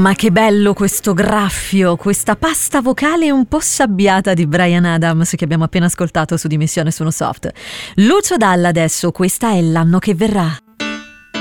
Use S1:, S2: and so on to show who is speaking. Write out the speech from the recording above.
S1: Ma che bello questo graffio, questa pasta vocale un po' sabbiata di Bryan Adams che abbiamo appena ascoltato su Dimissione Sono Soft. Lucio Dalla adesso, questa è L'anno che verrà.